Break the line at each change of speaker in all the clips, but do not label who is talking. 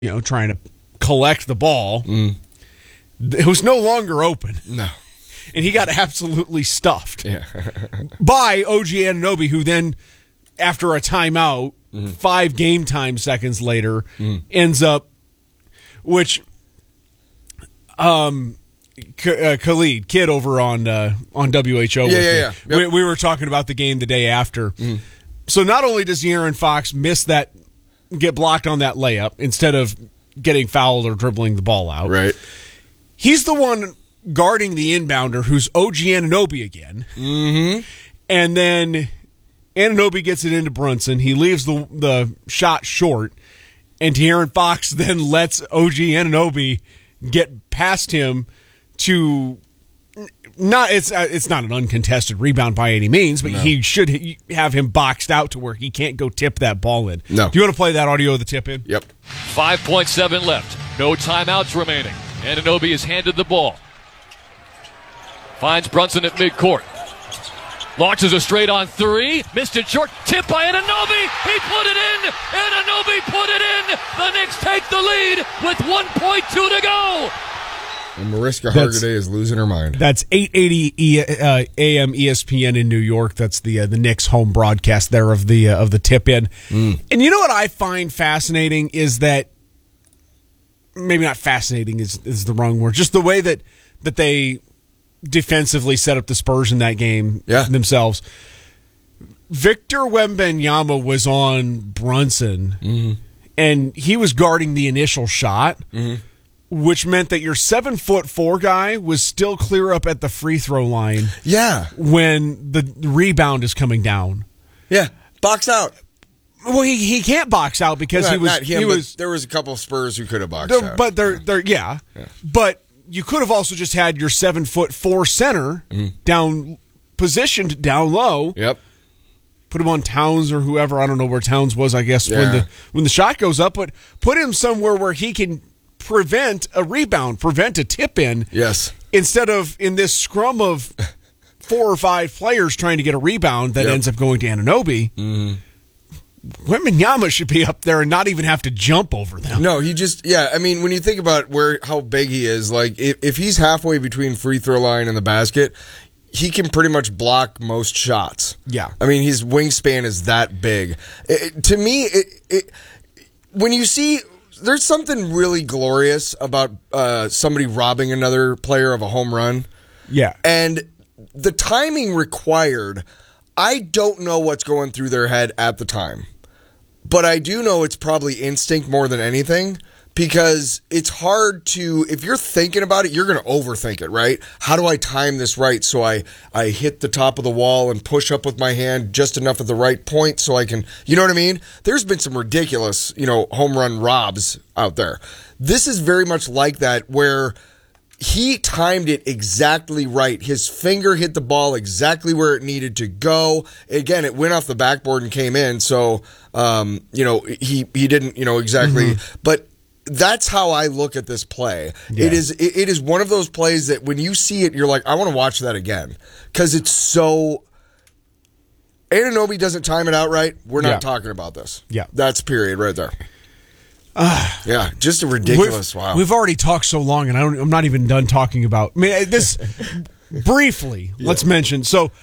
trying to collect the ball. It was no longer open.
No.
And he got absolutely stuffed
Yeah.
by OG Anunoby, who then, after a timeout, 5 game time seconds later, ends up, which Khalid, kid over on WHO with me.
Yeah. Yep.
We were talking about the game the day after. So not only does De'Aaron Fox get blocked on that layup instead of getting fouled or dribbling the ball out.
Right.
He's the one guarding the inbounder, who's OG Anunoby again.
Mm-hmm.
And then Anunoby gets it into Brunson. He leaves the shot short, and De'Aaron Fox then lets OG Anunoby get past him to it's not an uncontested rebound by any means, but he should have him boxed out to where he can't go tip that ball in.
No.
Do you want to play that audio of the tip in?
Yep.
5.7 left. No timeouts remaining. Anunoby is handed the ball. Finds Brunson at midcourt. Launches a straight-on three. Missed it short. Tip by Anunoby. He put it in. Anunoby put it in. The Knicks take the lead with 1.2 to go.
And Mariska Hargitay is losing her mind.
That's 8:80 a.m. ESPN in New York. That's the Knicks home broadcast there of the tip in. And you know what I find fascinating is that, maybe not fascinating is the wrong word, just the way that they defensively set up the Spurs in that game themselves. Victor Wembanyama was on Brunson, and he was guarding the initial shot, which meant that your 7'4" guy was still clear up at the free throw line.
Yeah.
When the rebound is coming down.
Yeah. Box out.
Well, he can't box out because
there was a couple of Spurs who could have boxed out.
But they're But you could have also just had your 7'4" center down positioned down low.
Yep.
Put him on Towns or whoever. I don't know where Towns was, I guess, when the shot goes up, but put him somewhere where he can prevent a rebound, prevent a tip in.
Yes.
Instead of in this scrum of 4 or 5 players trying to get a rebound that ends up going to Anunoby. Wembanyama should be up there and not even have to jump over them.
No, he just, I mean, when you think about how big he is, like, if he's halfway between free throw line and the basket, he can pretty much block most shots.
Yeah.
I mean, his wingspan is that big. To me, when you see, there's something really glorious about somebody robbing another player of a home run.
Yeah.
And the timing required, I don't know what's going through their head at the time. But I do know it's probably instinct more than anything, because it's hard to, if you're thinking about it, you're going to overthink it, right? How do I time this right so I hit the top of the wall and push up with my hand just enough at the right point so I can, you know what I mean? There's been some ridiculous, home run robs out there. This is very much like that, where he timed it exactly right. His finger hit the ball exactly where it needed to go. Again, it went off the backboard and came in, so he didn't, exactly. But that's how I look at this play. Yeah. It is one of those plays that when you see it, you're like, I want to watch that again, because it's so. Anunoby doesn't time it out right. We're not talking about this.
Yeah,
that's period right there. Just a ridiculous. Wow.
We've already talked so long, and I'm not even done talking about. I mean, this briefly. Let's mention. So,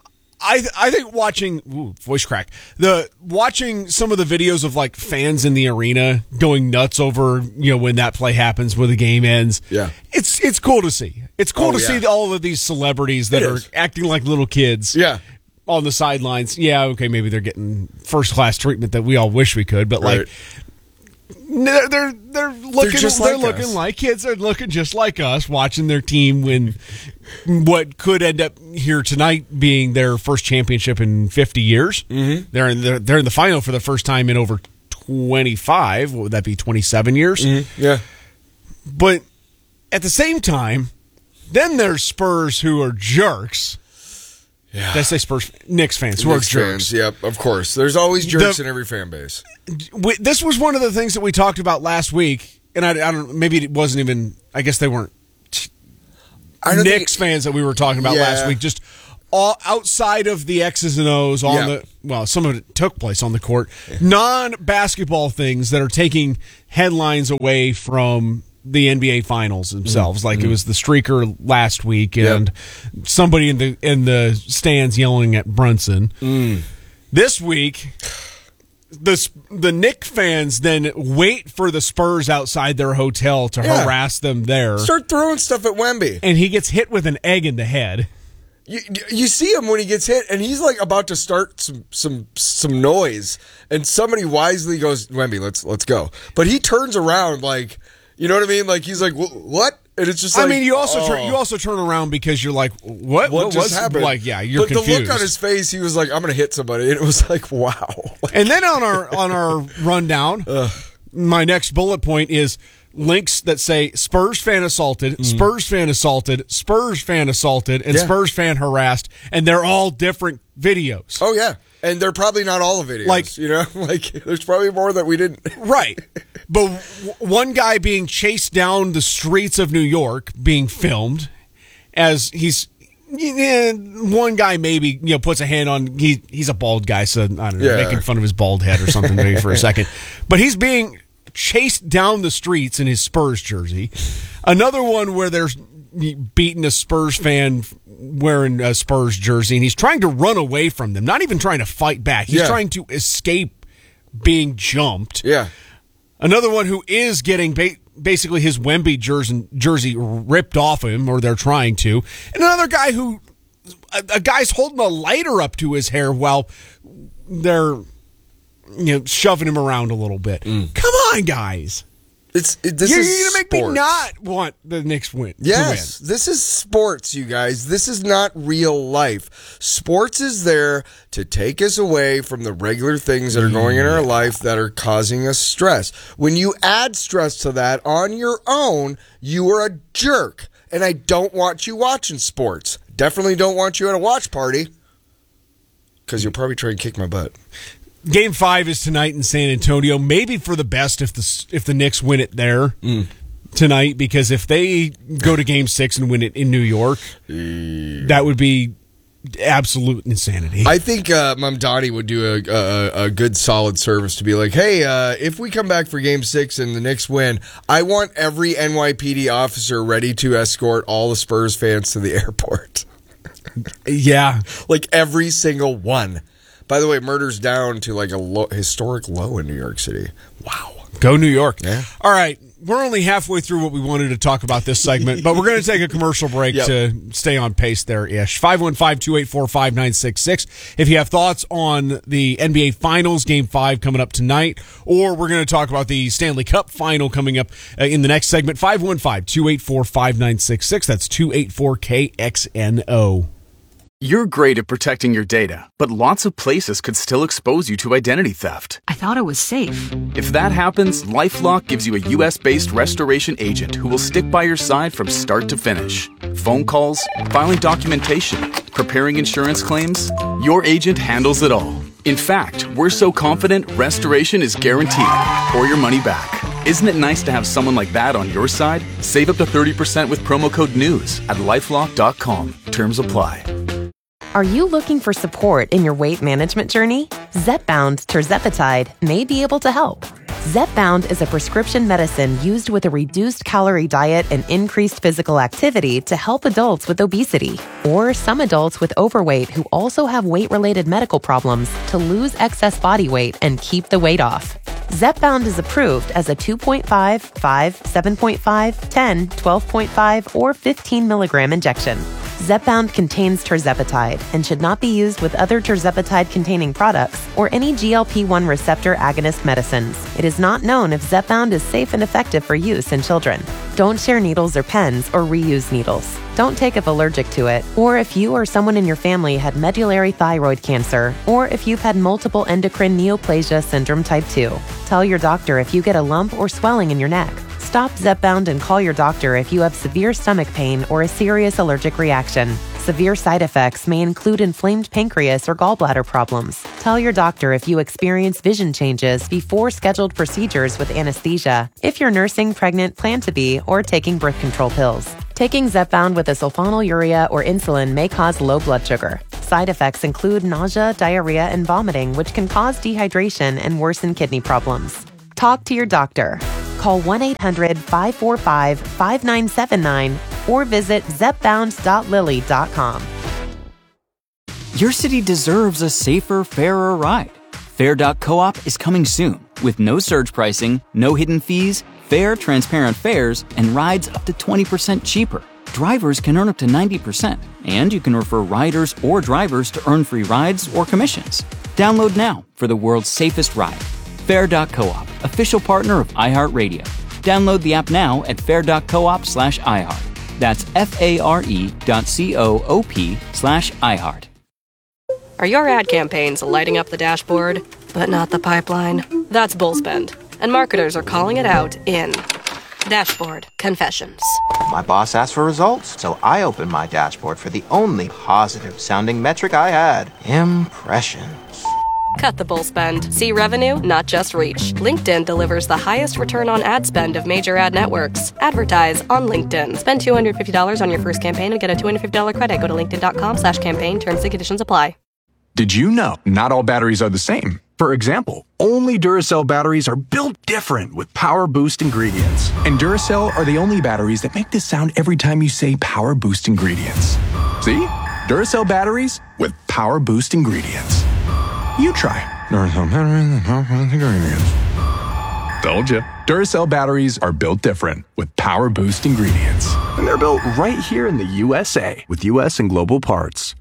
I think watching voice crack. Watching some of the videos of like fans in the arena going nuts over when that play happens, when the game ends.
Yeah,
it's cool to see. It's cool to see all of these celebrities that are acting like little kids.
Yeah.
On the sidelines. Yeah. Okay. Maybe they're getting first class treatment that we all wish we could, but like. They're looking like kids. They're looking just like us, watching their team win what could end up here tonight being their first championship in 50 years. Mm-hmm. They're in the final for the first time in over 25. What would that be? 27 years.
Mm-hmm. Yeah.
But at the same time, then there's Spurs who are jerks.
Yeah.
Did I say Spurs? Knicks fans who are jerks.
Yep, of course. There's always jerks in every fan base.
This was one of the things that we talked about last week, and I don't. Maybe it wasn't even. I guess they weren't Knicks fans that we were talking about last week. Just all outside of the X's and O's some of it took place on the court, non-basketball things that are taking headlines away from the NBA finals themselves. Like it was the streaker last week and somebody in the stands yelling at Brunson. This week, the Knicks fans then wait for the Spurs outside their hotel to harass them there.
Start throwing stuff at Wemby.
And he gets hit with an egg in the head.
You see him when he gets hit, and he's like about to start some noise, and somebody wisely goes, "Wemby, let's go." But he turns around like, you know what I mean? Like he's like, "What?" And it's just like,
I mean, you also turn around because you're like, what just happened? Like, yeah, you're confused.
But the look on his face, he was like, "I'm going to hit somebody," and it was like, wow.
And then on our rundown, my next bullet point is links that say Spurs fan assaulted, Spurs fan assaulted, Spurs fan assaulted, and Spurs fan harassed, and they're all different videos.
Oh yeah, and they're probably not all the videos. Like, you know, like there's probably more that we didn't.
Right, but one guy being chased down the streets of New York, being filmed as he's. One guy maybe puts a hand on. He's a bald guy, so I don't know, making fun of his bald head or something maybe for a second, but he's being chased down the streets in his Spurs jersey. Another one where they're beating a Spurs fan wearing a Spurs jersey, and he's trying to run away from them, not even trying to fight back. He's trying to escape being jumped.
Yeah.
Another one who is getting basically his Wemby jersey ripped off him, or they're trying to. And another guy a guy's holding a lighter up to his hair while they're shoving him around a little bit. Come on, guys.
You're
going to make me not want the Knicks win.
Yes, this is sports, you guys. This is not real life. Sports is there to take us away from the regular things that are going in our life that are causing us stress. When you add stress to that on your own, you are a jerk. And I don't want you watching sports. Definitely don't want you at a watch party. Because you'll probably try and kick my butt.
Game 5 is tonight in San Antonio. Maybe for the best if the Knicks win it there tonight, because if they go to Game 6 and win it in New York, that would be absolute insanity.
I think Mamdani would do a good solid service to be like, hey, if we come back for Game 6 and the Knicks win, I want every NYPD officer ready to escort all the Spurs fans to the airport.
Yeah.
Like every single one. By the way, murder's down to like a historic low in New York City. Wow.
Go New York.
Yeah.
All right. We're only halfway through what we wanted to talk about this segment, but we're going to take a commercial break to stay on pace there-ish. 515-284-5966. If you have thoughts on the NBA Finals, Game 5 coming up tonight, or we're going to talk about the Stanley Cup Final coming up in the next segment, 515-284-5966. That's 284-KXNO.
You're great at protecting your data, but lots of places could still expose you to identity theft.
I thought it was safe.
If that happens, LifeLock gives you a U.S.-based restoration agent who will stick by your side from start to finish. Phone calls, filing documentation, preparing insurance claims, your agent handles it all. In fact, we're so confident restoration is guaranteed or your money back. Isn't it nice to have someone like that on your side? Save up to 30% with promo code NEWS at LifeLock.com. Terms apply.
Are you looking for support in your weight management journey? Zepbound tirzepatide may be able to help. Zepbound is a prescription medicine used with a reduced calorie diet and increased physical activity to help adults with obesity, or some adults with overweight who also have weight-related medical problems to lose excess body weight and keep the weight off. Zepbound is approved as a 2.5, 5, 7.5, 10, 12.5, or 15 milligram injection. Zepbound contains tirzepatide and should not be used with other tirzepatide-containing products or any GLP-1 receptor agonist medicines. It is not known if Zepbound is safe and effective for use in children. Don't share needles or pens or reuse needles. Don't take if allergic to it, or if you or someone in your family had medullary thyroid cancer, or if you've had multiple endocrine neoplasia syndrome type 2. Tell your doctor if you get a lump or swelling in your neck. Stop Zepbound and call your doctor if you have severe stomach pain or a serious allergic reaction. Severe side effects may include inflamed pancreas or gallbladder problems. Tell your doctor if you experience vision changes before scheduled procedures with anesthesia, if you're nursing, pregnant, plan to be, or taking birth control pills. Taking Zepbound with a sulfonylurea or insulin may cause low blood sugar. Side effects include nausea, diarrhea, and vomiting, which can cause dehydration and worsen kidney problems. Talk to your doctor. Call 1-800-545-5979 or visit zepbound.lilly.com.
Your city deserves a safer, fairer ride. Fair.coop is coming soon with no surge pricing, no hidden fees, fair, transparent fares, and rides up to 20% cheaper. Drivers can earn up to 90%, and you can refer riders or drivers to earn free rides or commissions. Download now for the world's safest ride. Fair.coop, official partner of iHeartRadio. Download the app now at fair.coop/iHeart. That's FARE.coop/iHeart.
Are your ad campaigns lighting up the dashboard, but not the pipeline? That's Bullspend, and marketers are calling it out in Dashboard Confessions.
My boss asked for results, so I opened my dashboard for the only positive-sounding metric I had: impressions.
Cut the bull spend. See revenue, not just reach. LinkedIn delivers the highest return on ad spend of major ad networks. Advertise on LinkedIn. Spend $250 on your first campaign and get a $250 credit. Go to linkedin.com/campaign. Terms and conditions apply.
Did you know not all batteries are the same? For example, only Duracell batteries are built different with Power Boost ingredients. And Duracell are the only batteries that make this sound every time you say Power Boost ingredients. See? Duracell batteries with Power Boost ingredients. You try Duracell batteries with Power Boost ingredients. Told you. Duracell batteries are built different with Power Boost ingredients. And they're built right here in the USA with US and global parts.